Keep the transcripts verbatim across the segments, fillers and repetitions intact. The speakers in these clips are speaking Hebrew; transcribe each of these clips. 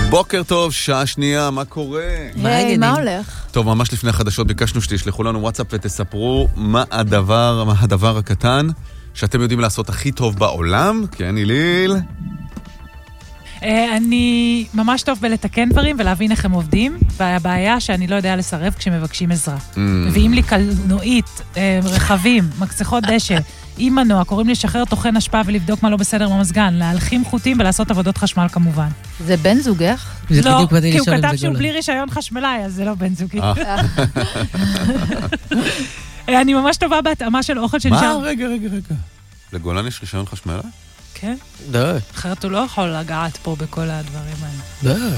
בוקר טוב, שעה שנייה, מה קורה? היי, מה הולך? טוב, ממש לפני החדשות ביקשנו שתשלחו לנו וואטסאפ ותספרו מה הדבר, מה הדבר הקטן שאתם יודעים לעשות הכי טוב בעולם. כן, איליל? אני ממש טוב בלתקן דברים ולהבין איך הם עובדים, והבעיה שאני לא יודע לסרב כשמבקשים עזרה. מביאים לי קלנועית, רכבים, מקצחות דשא, עם מנוע, קוראים לי לשחרר תוכן השפעה ולבדוק מה לא בסדר במזגן, להלחים חוטים ולעשות עבודות חשמל כמובן. זה בן זוגך? לא, כי הוא כתב שהוא בלי רישיון חשמלאי, אז זה לא בן זוגי. אני ממש טובה בהתאמה של אוכל שנשאר... מה? רגע, רגע, רגע. לגולן יש רישיון חשמלאי? כן. די. אחרת הוא לא יכול לגעת פה בכל הדברים האלה. די.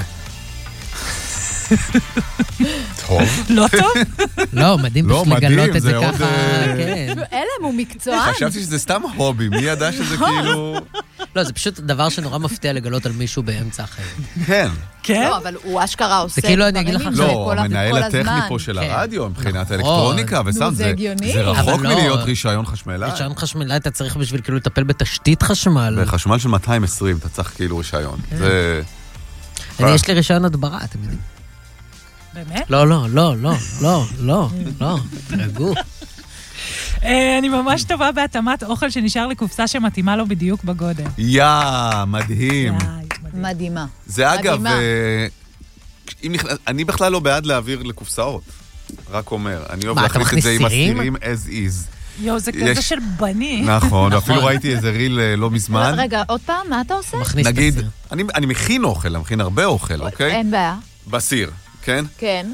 טוב. לא טוב? לא, מדהים פשוט לגלות את זה ככה. אלם הוא מקצוען. חשבתי שזה סתם הובי, מי ידע שזה כאילו... לא, זה פשוט דבר שנורא מפתיע לגלות על מישהו באמצע החיים. כן. כן? לא, אבל הוא אשכרה עושה... זה כאילו אני אגיד לך... לא, המנהל הטכני פה של הרדיו, מבחינת האלקטרוניקה, וסתם זה רחוק מלהיות רישיון חשמלאי. רישיון חשמלאי אתה צריך בשביל כאילו לטפל בתשתית חשמל. בחשמל של מאתיים ועשרים, אתה צריך כאילו רישיון. זה... יש לי רישיון הדברה, אתם יודעים. באמת? לא, לא, לא, לא, לא, לא, לא, תרגעו. אני ממש טובה בהתאמת אוכל שנשאר לקופסה שמתאימה לו בדיוק בגודל. יא, מדהים. מדהימה. זה אגב, אני בכלל לא בעד להעביר לקופסאות. רק אומר, אני אוהב להכניס את זה עם הסירים as is. יו, זה כזה של בני. נכון, אפילו ראיתי איזה ריל לא מזמן. רגע, עוד פעם, מה אתה עושה? נגיד, אני מכין אוכל, אני מכין הרבה אוכל, אוקיי? אין בעיה. בסיר. כן? כן.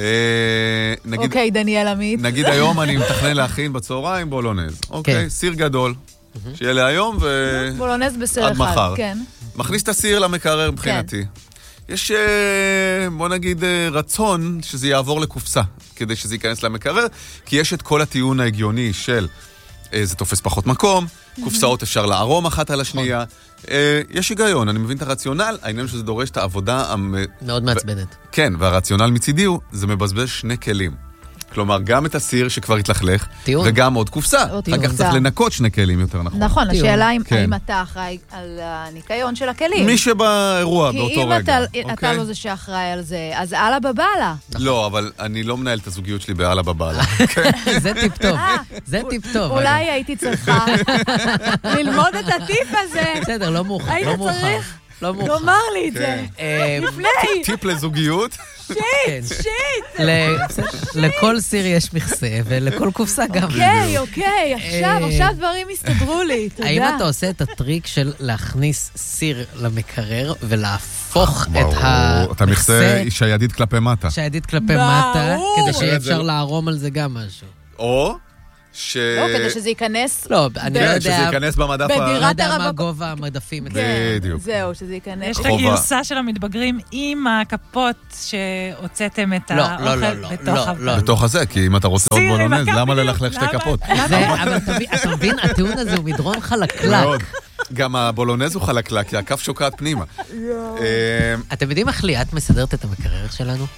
נגיד, אוקיי, דניאל עמית. נגיד היום אני מתכנן להכין בצהריים בולונז. אוקיי, סיר גדול. שיהיה להיום ו... בולונז בסיר אחד, מחר. כן. מכניס את הסיר למקרר מבחינתי. יש, בוא נגיד, רצון שזה יעבור לקופסה, כדי שזה ייכנס למקרר, כי יש את כל הטיעון ההגיוני של זה תופס פחות מקום, קופסאות אפשר לערום אחת על השנייה, יש היגיון, אני מבין את הרציונל, העניין שזה דורש את העבודה... מאוד מעצבנת. כן, והרציונל מצידי הוא, זה מבזבז שני כלים. כלומר, גם את הסיר שכבר התלכלך, וגם עוד קופסה. אחר כך צריך לנקות שני כלים יותר נכון. נכון, השאלה האם אתה אחראי על הניקיון של הכלים. מי שבאירוע באותו רגע. כי אם אתה לא זה שאחראי על זה, אז אלה בבעלה. לא, אבל אני לא מנהל את הזוגיות שלי באלה בבעלה. זה טיפ טוב. זה טיפ טוב. אולי הייתי צריכה ללמוד את הטיפ הזה. בסדר, לא מאוחר. היית צריך לומר לי את זה. לפני. טיפ לזוגיות. שיט, שיט. לכל סיר יש מכסה, ולכל קופסה גם. אוקיי, אוקיי, עכשיו, עכשיו דברים הסתדרו לי, תודה. האם אתה עושה את הטריק של להכניס סיר למקרר, ולהפוך את המכסה... אתה מכסה שהידית כלפי מטה. שהידית כלפי מטה, כדי שיהיה אפשר לערום על זה גם משהו. או... ש... לא, כדי שזה ייכנס... לא, אני לא יודע... שזה ייכנס במדף... בדירת לא יודע מה גובה המדפים. בדיוק. זהו, שזה ייכנס... יש את הגרסה של המתבגרים עם הכפות שהוצאתם את האוכל בתוך... בתוך הזה, כי אם אתה רוצה עוד בולונז, למה ללכלך שתי כפות? אבל אתה מבין, הטיעון הזה הוא מדרון חלקלק. גם הבולונז הוא חלקלק, כי הכף שוקעת פנימה. אתם יודעים איך ליאת מסדרת את המקרר שלנו?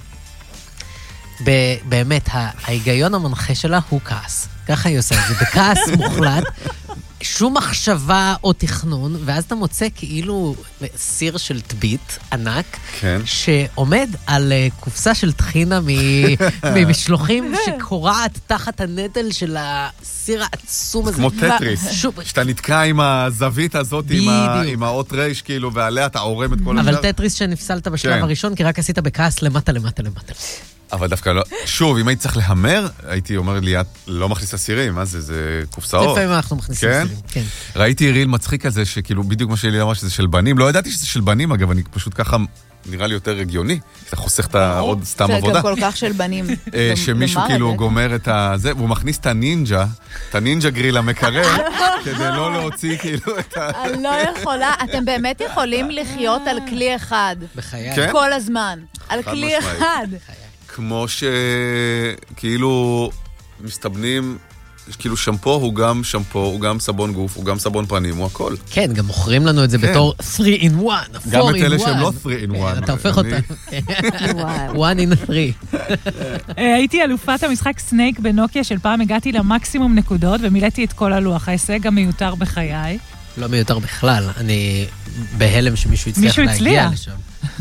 באמת, ההיגיון המנחה שלה הוא כעס. ככה היא עושה את זה, בכעס מוחלט, שום מחשבה או תכנון, ואז אתה מוצא כאילו סיר של טבית ענק, כן. שעומד על קופסה של טחינה ממשלוחים שקורעת תחת הנטל של הסיר העצום הזה. כמו טטריס, שאתה נתקע עם הזווית הזאת, עם האות רייש, כאילו, ועליה אתה עורם את כל השאר. אבל טטריס שנפסלת בשלב הראשון, כי רק עשית בכעס למטה, למטה, למטה. אבל דווקא לא, שוב, אם הייתי צריך להמר, הייתי אומר לי, את לא מכניסה סירים, מה זה, זה קופסאות. לפעמים אנחנו מכניסים סירים, כן. ראיתי ריל מצחיק על זה, שכאילו, בדיוק מה שלי אמרה שזה של בנים, לא ידעתי שזה של בנים, אגב, אני פשוט ככה, נראה לי יותר הגיוני, אתה חוסך את העוד סתם עבודה. זה גם כל כך של בנים. שמישהו כאילו גומר את זה, והוא מכניס את הנינג'ה, את הנינג'ה גריל המקרר, כדי לא להוציא כאילו את ה... אני לא יכולה, אתם באמת יכולים לחיות על כלי אחד. בחיי. כל הזמן. על כלי אחד. כמו שכאילו מסתבנים, כאילו שמפו הוא גם שמפו, הוא גם סבון גוף, הוא גם סבון פנים, הוא הכל. כן, גם מוכרים לנו את זה בתור three in one, גם את אלה שהם לא three in one. אתה הופך אותם. one in three. הייתי אלופת המשחק סנייק בנוקיה של פעם, הגעתי למקסימום נקודות ומילאתי את כל הלוח. ההישג המיותר בחיי. לא מיותר בכלל, אני בהלם שמישהו הצליח להגיע לשם.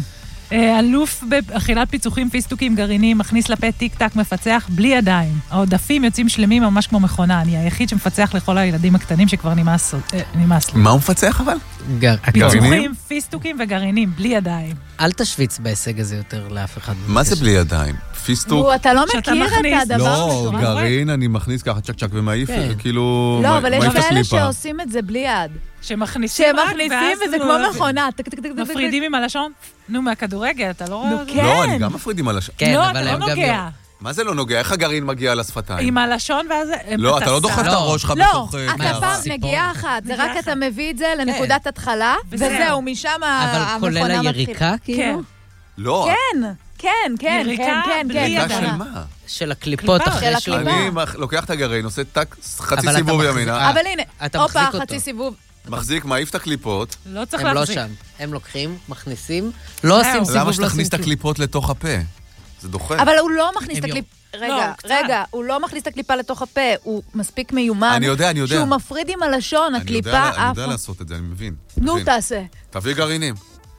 אלוף באכילת פיצוחים, פיסטוקים, גרעינים, מכניס לפה טיק טק, מפצח בלי ידיים. העודפים יוצאים שלמים ממש כמו מכונה. אני היחיד שמפצח לכל הילדים הקטנים שכבר נמאס לי. מה הוא מפצח אבל? פיצוחים, פיסטוקים וגרעינים, בלי ידיים. אל תשוויץ בהישג הזה יותר לאף אחד. מה זה בלי ידיים? פיסטוק? אתה לא מכיר את הדבר? לא, גרעין אני מכניס ככה צ'ק צ'ק ומעיף, כאילו... לא, אבל יש כאלה שעושים את זה בלי יד. שמכניסים שמכניסים וזה כמו מכונה. מפרידים עם הלשון? נו, מהכדורגל, אתה לא רואה? לא, אני גם מפריד עם הלשון. לא, אתה לא נוגע. מה זה לא נוגע? איך הגרעין מגיע לשפתיים? עם הלשון ואז... לא, אתה לא דוחף את הראש שלך בתוך... לא, אתה פעם נגיעה אחת, זה רק אתה מביא את זה לנקודת התחלה, וזהו, משם המכונה מתחילה. אבל כולל היריקה, כאילו? לא. כן, כן, כן, כן, כן. יריקה של מה? של הקליפות אחרי שהוא... אני לוקח את הגרעין, עושה טק, חצי סיבוב ימינה. אבל הנה, הופה, חצי סיבוב. מחזיק, מעיף את הקליפות. לא צריך הם להחזיק. לא שם. הם לוקחים, מכניסים, לא עושים סיבוב, לא עושים למה שתכניס את הקליפות לתוך הפה? זה דוחה. אבל הוא לא מכניס את הקליפ... רגע, רגע, הוא לא מכניס את הקליפה לתוך הפה, הוא מספיק מיומן. אני יודע, אני יודע. שהוא מפריד עם הלשון, הקליפה... אני יודע לעשות את זה, אני מבין. נו, תעשה. תביא גרעינים.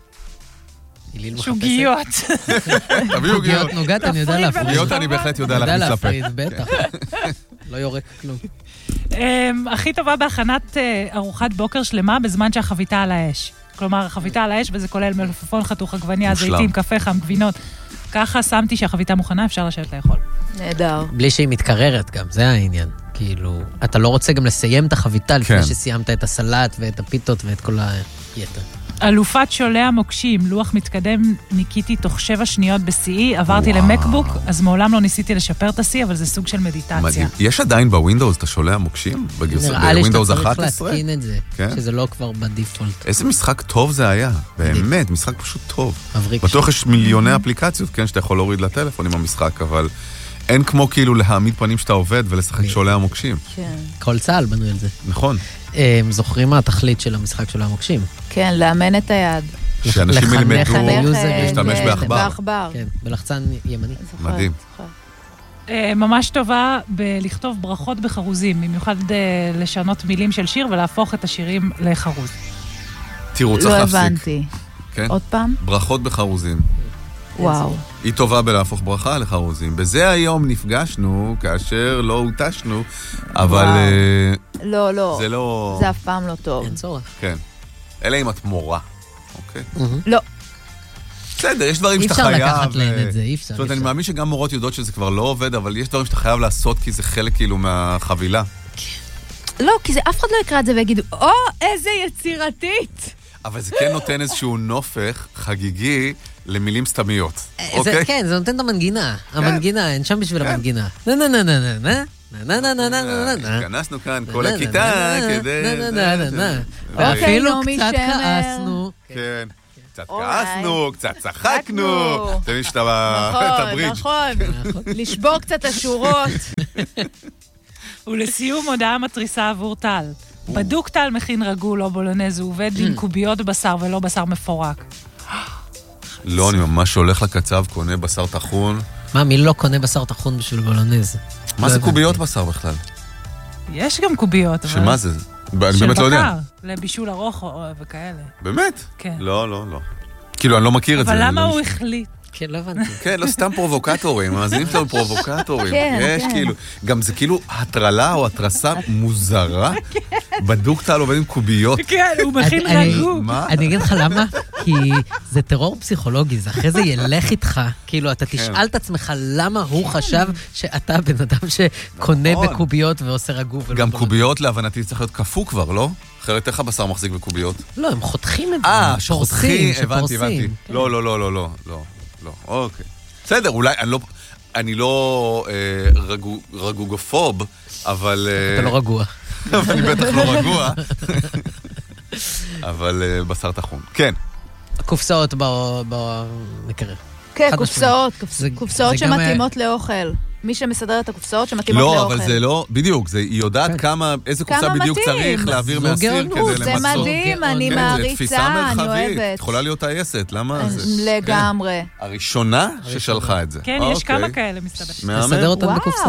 שוגיות. תביאו גרעיות. נוגעת, אני יודע להפריד. שוגיות אני בהחלט יודע להכניס לפה. בטח. לא יורק כלום. הכי טובה בהכנת ארוחת בוקר שלמה בזמן שהחביתה על האש. כלומר, החביתה על האש, וזה כולל מלפפון, חתוך עגבניה, זיתים, קפה חם, גבינות. ככה שמתי שהחביתה מוכנה, אפשר לשבת לאכול. נהדר. בלי שהיא מתקררת גם, זה העניין. כאילו, אתה לא רוצה גם לסיים את החביתה לפני שסיימת את הסלט ואת הפיתות ואת כל היתר. אלופת שולי המוקשים, לוח מתקדם, ניקיתי תוך שבע שניות ב-סי, עברתי למקבוק, אז מעולם לא ניסיתי לשפר את ה-סי, אבל זה סוג של מדיטציה. מדהים. יש עדיין בווינדוס את השולי המוקשים? נראה לי שאתה צריך להתקין את זה, שזה לא כבר בדיפולט. איזה משחק טוב זה היה, באמת, משחק פשוט טוב. בטוח יש מיליוני אפליקציות, כן, שאתה יכול להוריד לטלפון עם המשחק, אבל אין כמו כאילו להעמיד פנים שאתה עובד ולשחק שולי המוקשים. כל צהל בנו על זה. נכון. זוכרים מה התכלית של המשחק של המוקשים? כן, לאמן את היד. שאנשים ילמדו להשתמש בעכבר. כן, בלחצן ימני. מדהים. ממש טובה בלכתוב ברכות בחרוזים, במיוחד לשנות מילים של שיר ולהפוך את השירים לחרוז. תראו, צריך להפסיק. לא הבנתי. עוד פעם? ברכות בחרוזים. וואו. היא טובה בלהפוך ברכה לחרוזים. בזה היום נפגשנו, כאשר לא הוטשנו, אבל... לא, לא. זה לא... זה אף פעם לא טוב. אין צורך. כן. אלא אם את מורה, אוקיי? לא. בסדר, יש דברים שאתה חייב... אי אפשר לקחת להן את זה, אי אפשר. זאת אומרת, אני מאמין שגם מורות יודעות שזה כבר לא עובד, אבל יש דברים שאתה חייב לעשות כי זה חלק כאילו מהחבילה. לא, כי זה אף אחד לא יקרא את זה ויגידו, או, איזה יצירתית. אבל זה כן נותן איזשהו נופך חגיגי למילים סתמיות, אוקיי? כן, זה נותן את המנגינה. המנגינה, אין שם בשביל המנגינה. נה נה נה נה נה נה נה נה נה נה נה. התכנסנו כאן כל הכיתה כדי... אפילו קצת כעסנו. כן. קצת כעסנו, קצת צחקנו. תמיד שאתה את הברידג'. נכון, נכון. לשבור קצת השורות. ולסיום הודעה מטריסה עבור טל. בדוק טל מכין רגול או בולונז, הוא עובד עם קוביות בשר ולא בשר מפורק. לא, אני ממש הולך לקצב, קונה בשר טחון. מה, מי לא קונה בשר טחון בשביל בולונז? מה זה קוביות בשר בכלל? יש גם קוביות, אבל... שמה זה? אני באמת לא יודע. של בקר, לבישול ארוך וכאלה. באמת? כן. לא, לא, לא. כאילו, אני לא מכיר את זה. אבל למה הוא החליט? כן, לא הבנתי. כן, לא סתם פרובוקטורים, מאזינים שלנו פרובוקטורים. יש כאילו, גם זה כאילו הטרלה או התרסה מוזרה. בדוק טל עובד עם קוביות. כן, הוא מכין רגום. אני אגיד לך למה? כי זה טרור פסיכולוגי, זה אחרי זה ילך איתך. כאילו, אתה תשאל את עצמך למה הוא חשב שאתה בן אדם שקונה בקוביות ועושה רגוב. גם קוביות להבנתי צריך להיות קפוא כבר, לא? אחרת איך הבשר מחזיק בקוביות? לא, הם חותכים את זה. אה, שחותכים, הבנתי, הבנתי. לא, לא, לא, לא, לא, לא. לא, אוקיי. בסדר, אולי, אני לא, אני לא אה, רגו, רגוגופוב, אבל... אתה לא רגוע. אבל אני בטח לא רגוע. אבל אה, בשר תחום. כן. קופסאות במקרה. כן, קופסאות, קופסאות שמתאימות לאוכל. מי שמסדר את הקופסאות שמתאימות לאוכל. לא, אבל זה לא, בדיוק, היא יודעת כמה, איזה קופסה בדיוק צריך להעביר מהסיר כדי למצוא. זה מדהים, אני מעריצה, אני אוהבת. יכולה להיות טייסת, למה זה? לגמרי. הראשונה ששלחה את זה. כן, יש כמה כאלה מסתבר. מסדר אותם בקופסה.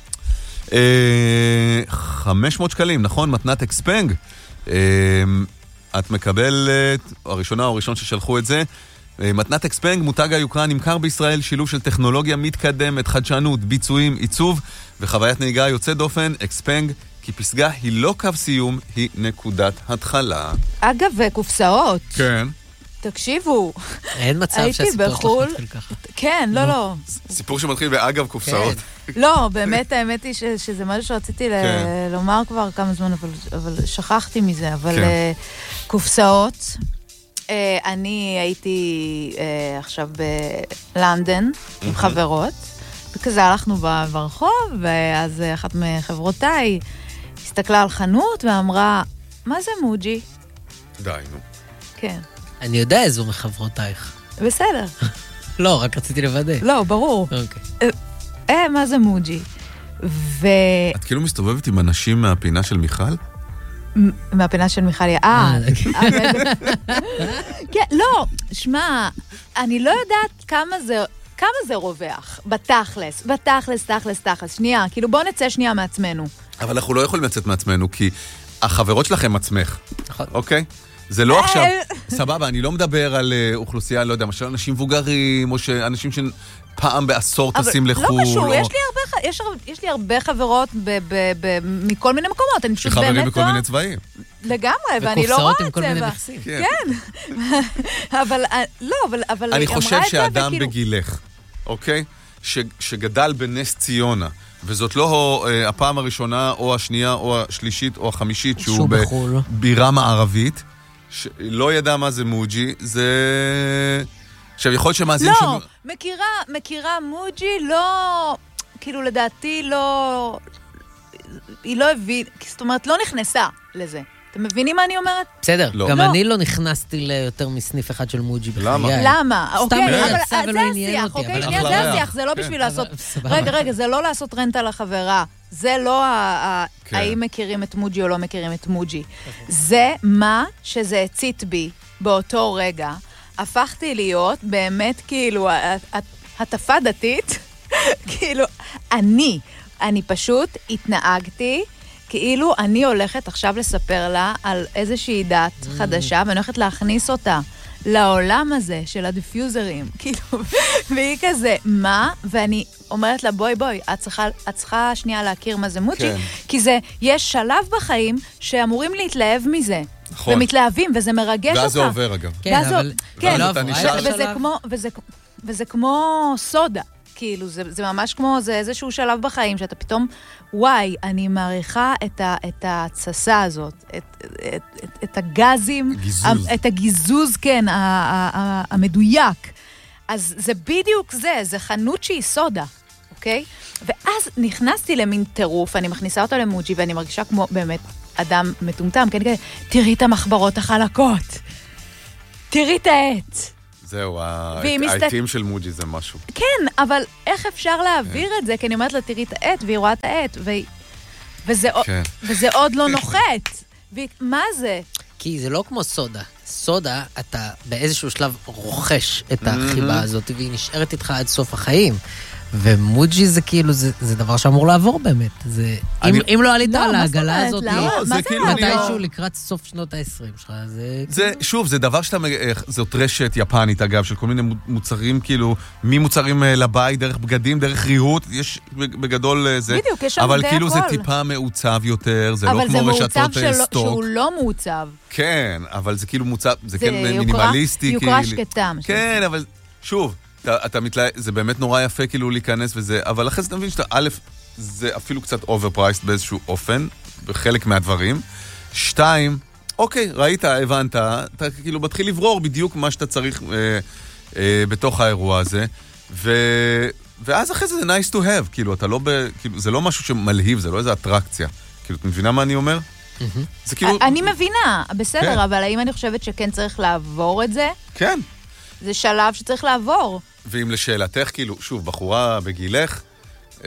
חמש מאות שקלים, נכון? מתנת אקספנג. את מקבלת, הראשונה או הראשון ששלחו את זה, מתנת אקספנג, מותג היוקרה, נמכר בישראל שילוב של טכנולוגיה מתקדמת, חדשנות, ביצועים, עיצוב וחוויית נהיגה יוצאת דופן. אקספנג, כי פסגה היא לא קו סיום, היא נקודת התחלה. אגב, קופסאות. כן. תקשיבו. אין מצב שהסיפור שלך מתחיל ככה. כן, לא, לא. סיפור שמתחיל באגב קופסאות. לא, באמת, האמת היא שזה משהו שרציתי לומר כבר כמה זמן, אבל שכחתי מזה. אבל קופסאות, אני הייתי עכשיו בלונדון עם חברות, וכזה הלכנו ברחוב, ואז אחת מחברותיי הסתכלה על חנות ואמרה, מה זה מוג'י? די, נו. כן. אני יודע איזו מחברותייך. בסדר. לא, רק רציתי לוודא. לא, ברור. אוקיי. אה, מה זה מוג'י? ו... את כאילו מסתובבת עם אנשים מהפינה של מיכל? מהפינה של מיכל, אה. כן, לא, שמע, אני לא יודעת כמה זה... כמה זה רווח? בתכלס, בתכלס, תכלס, תכלס. שנייה, כאילו בוא נצא שנייה מעצמנו. אבל אנחנו לא יכולים לצאת מעצמנו, כי החברות שלכם עצמך. נכון. אוקיי? זה לא עכשיו, סבבה, אני לא מדבר על אוכלוסייה, לא יודע, משל אנשים מבוגרים, או אנשים שפעם בעשור טסים לחול. לא קשור, יש לי הרבה חברות מכל מיני מקומות, אני פשוט באמת... שחברים בכל מיני צבעים. לגמרי, ואני לא רואה וקופסאות עם כל מיני צבע. מכסים. כן. אבל, לא, אבל... אני חושב שאדם בגילך, אוקיי? שגדל בנס ציונה, וזאת לא הפעם הראשונה, או השנייה, או השלישית, או החמישית, שהוא בבירה מערבית, לא ידע מה זה מוג'י, זה... עכשיו, יכול להיות שמאזין... לא, מכירה, מכירה מוג'י, לא... כאילו, לדעתי, לא... היא לא הבינה, זאת אומרת, לא נכנסה לזה. אתם מבינים מה אני אומרת? בסדר, גם אני לא נכנסתי ליותר מסניף אחד של מוג'י בחיי. למה? למה? אוקיי, אבל זה השיח, אוקיי? שנייה, זה השיח, זה לא בשביל לעשות... רגע, רגע, זה לא לעשות רנטה לחברה. זה לא האם מכירים את מוג'י או לא מכירים את מוג'י. זה מה שזה הצית בי באותו רגע. הפכתי להיות באמת כאילו הטפה דתית. כאילו, אני, אני פשוט התנהגתי כאילו אני הולכת עכשיו לספר לה על איזושהי דת חדשה, ואני הולכת להכניס אותה לעולם הזה של הדיפיוזרים, כאילו, והיא כזה, מה? ואני אומרת לה, בואי, בואי, את צריכה, את צריכה שנייה להכיר מה זה מוג'י, כן. כי זה, יש שלב בחיים שאמורים להתלהב מזה. נכון. ומתלהבים, וזה מרגש אותך. ואז זה עובר, אגב. כן, אבל... כן, לא, וזה כמו, וזה, וזה כמו סודה. כאילו, זה, זה ממש כמו, זה איזשהו שלב בחיים, שאתה פתאום, וואי, אני מעריכה את, ה, את ההצסה הזאת, את, את, את, את הגזים, גיזוז. את הגיזוז, כן, ה, ה, ה, המדויק. אז זה בדיוק זה, זה חנות שהיא סודה, אוקיי? ואז נכנסתי למין טירוף, אני מכניסה אותו למוג'י, ואני מרגישה כמו באמת אדם מטומטם, כן, כן, תראי את המחברות החלקות, תראי את העט. זהו, העטים של מוג'י זה משהו. כן, אבל איך אפשר להעביר את זה? כי אני אומרת לה, תראי את העט, והיא רואה את העט, וזה עוד לא נוחת. מה זה? כי זה לא כמו סודה. סודה, אתה באיזשהו שלב רוכש את החיבה הזאת, והיא נשארת איתך עד סוף החיים. ומוג'י זה כאילו, זה, זה דבר שאמור לעבור באמת. זה, אני... אם, אם לא עלית על העגלה הזאת, לא, זה כאילו מתישהו לקראת סוף שנות ה-עשרים שלך, זה... זה, שוב, זה דבר שאתה, זאת רשת יפנית, אגב, של כל מיני מוצרים, כאילו, ממוצרים לבית, דרך בגדים, דרך ריהוט, יש בגדול זה. בדיוק, יש שם אבל די כאילו הכל. זה טיפה מעוצב יותר, זה לא כמו רשתות סטוק. אבל זה מעוצב שהוא לא מעוצב. כן, אבל זה כאילו מוצב, זה, זה כן מינימליסטי. יוקרה שקטה. כן, אבל שוב, אתה, אתה מתלה... זה באמת נורא יפה כאילו להיכנס וזה, אבל אחרי זה אתה מבין שאתה, א', זה אפילו קצת overpriced באיזשהו אופן, בחלק מהדברים. שתיים, אוקיי, ראית, הבנת, אתה כאילו מתחיל לברור בדיוק מה שאתה צריך אה, אה, בתוך האירוע הזה, ו... ואז אחרי זה זה nice to have, כאילו, אתה לא ב... כאילו, זה לא משהו שמלהיב, זה לא איזו אטרקציה. כאילו, את מבינה מה אני אומר? זה כאילו... אני מבינה, בסדר, אבל האם אני חושבת שכן צריך לעבור את זה? כן. זה שלב שצריך לעבור. ואם לשאלתך, כאילו, שוב, בחורה בגילך, אה,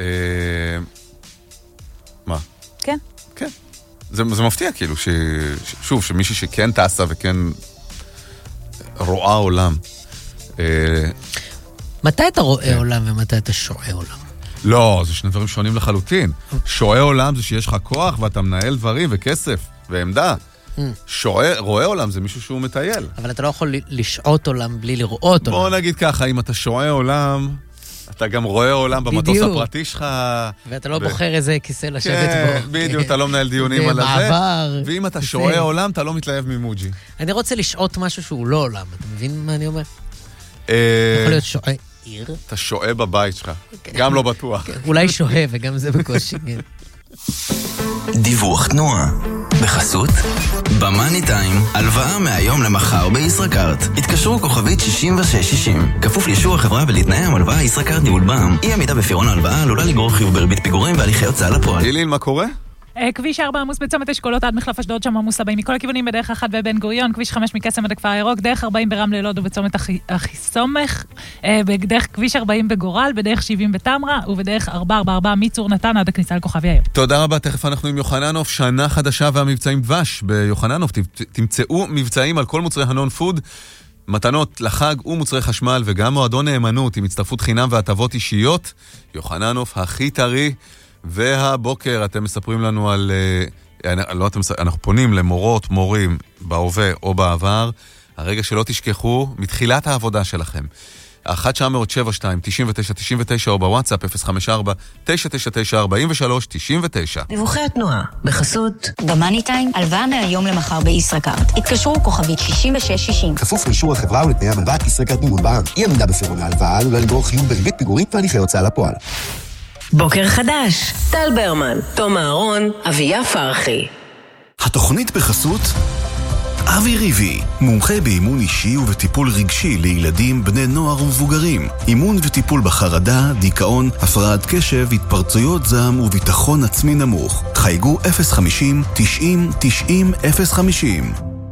מה? כן. כן. זה, זה מפתיע, כאילו, ש, ש, שוב, שמישהי שכן טסה וכן רואה עולם. אה, מתי אתה רואה כן. עולם ומתי אתה שועה עולם? לא, זה שני דברים שונים לחלוטין. שועה עולם זה שיש לך כוח ואתה מנהל דברים וכסף ועמדה. רואה עולם זה מישהו שהוא מטייל. אבל אתה לא יכול לשעות עולם בלי לראות עולם. בוא נגיד ככה, אם אתה שועה עולם, אתה גם רואה עולם במטוס הפרטי שלך. ואתה לא בוחר איזה כיסא לשבת בו. בדיוק, אתה לא מנהל דיונים על זה. ואם אתה שועה עולם, אתה לא מתלהב ממוג'י. אני רוצה לשעות משהו שהוא לא עולם, אתה מבין מה אני אומר? יכול להיות שועה עיר. אתה שועה בבית שלך, גם לא בטוח. אולי שועה, וגם זה בקושי. דיווח תנועה בחסות במאני טיים, הלוואה מהיום למחר בישראכרט. התקשרו כוכבית שישים ושש שישים. כפוף לאישור החברה ולתנאי המלוואה. ישראכרט ניהול בע"מ. אי עמידה בפירעון ההלוואה עלולה לגרור חיוב בריבית פיגורים והליכי הוצאה לפועל. איליל, מה קורה? כביש ארבע עמוס בצומת אשכולות עד מחלף אשדוד, שם עמוס הבאים מכל הכיוונים בדרך אחת ובן גוריון, כביש חמש מקסם עד הכפר הירוק, דרך ארבעים ברמלה לוד ובצומת אחיסומך, בדרך כביש ארבעים בגורל, בדרך שבעים בתמרה, ובדרך ארבע ארבע ארבע מצור נתן עד הכניסה לכוכבי העיר. תודה רבה, תכף אנחנו עם יוחננוף, שנה חדשה והמבצעים דבש ביוחננוף. תמצאו מבצעים על כל מוצרי הנון פוד, מתנות לחג ומוצרי חשמל, וגם מועדון נאמנות עם הצטרפות חינם והטבות אישיות. יוחננוף הכי טרי. והבוקר אתם מספרים לנו על, לא, אתם, אנחנו פונים למורות, מורים, בהווה או בעבר, הרגע שלא תשכחו מתחילת העבודה שלכם. אחת תשע אפס שבע שתיים תשעים ותשע תשעים ותשע או בוואטסאפ אפס חמש ארבע תשע תשע תשע ארבעים ושלוש תשעים ותשע. דיווחי התנועה בחסות במאני טיים, הלוואה מהיום למחר בישראכרט. התקשרו כוכבית שישים ושש שישים. כפוף לאישור החברה ולתנאי המלוואה. ישראכרט ניהול בע"מ. אי עמידה בפירעון ההלוואה עלולה לגרור חיוב בריבית פיגורים והליכי הוצאה לפועל. בוקר חדש, טל ברמן, תום אהרון, אביה פרחי. התוכנית בחסות אבי ריבי, מומחה באימון אישי ובטיפול רגשי לילדים, בני נוער ומבוגרים. אימון וטיפול בחרדה, דיכאון, הפרעת קשב, התפרצויות זעם וביטחון עצמי נמוך. חייגו אפס חמישים תשעים תשעים אפס חמישים.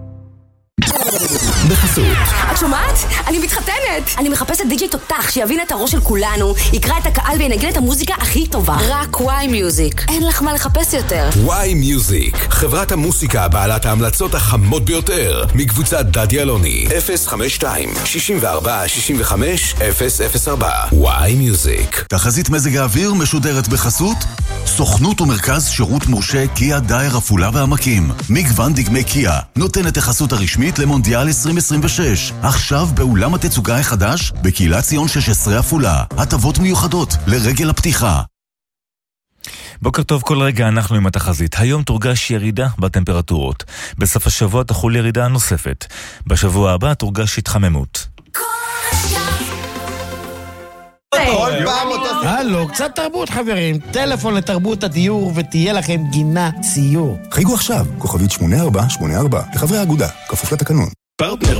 בחסות. את שומעת? אני מתחתנת! אני מחפשת די-ג'יי תותח שיבין את הראש של כולנו, יקרא את הקהל וינגן את המוזיקה הכי טובה. רק וואי מיוזיק. אין לך מה לחפש יותר. וואי מיוזיק, חברת המוסיקה בעלת ההמלצות החמות ביותר, מקבוצת דדי אלוני. אפס חמש שתיים שישים וארבע שישים וחמש אפס אפס ארבע. וואי מיוזיק. תחזית מזג האוויר משודרת בחסות סוכנות ומרכז שירות מורשה קיה דייר עפולה והעמקים. מגוון דגמי קיה נותן את החסות הרשמית למונדיאל עשרים עשרים ושש. עכשיו באולם התצוגה החדש בקהילת ציון שש עשרה עפולה. הטבות מיוחדות לרגל הפתיחה. בוקר טוב, כל רגע אנחנו עם התחזית. היום תורגש ירידה בטמפרטורות. בסוף השבוע תחול ירידה נוספת. בשבוע הבא תורגש התחממות. הלו, קצת תרבות חברים. טלפון לתרבות הדיור ותהיה לכם גינה ציור. חייגו עכשיו, כוכבית שמונה ארבע שמונה ארבע, לחברי האגודה, כפוף לתקנון. פרטנר